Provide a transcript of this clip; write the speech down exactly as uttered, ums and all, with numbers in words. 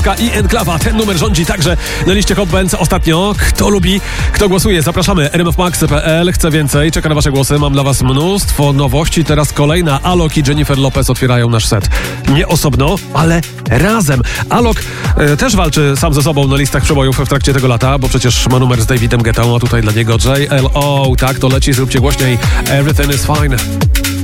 i Enklawa. Ten numer rządzi także na liście Hot Bands ostatnio. Kto lubi, kto głosuje? Zapraszamy. r m f max kropka p l. Chcę więcej. Czeka na wasze głosy. Mam dla was mnóstwo nowości. Teraz kolejna. Alok i Jennifer Lopez otwierają nasz set. Nie osobno, ale razem. Alok e, też walczy sam ze sobą na listach przebojów w trakcie tego lata, bo przecież ma numer z Davidem Guettą, a tutaj dla niego J L O. Tak, to leci. Zróbcie głośniej. Everything is fine.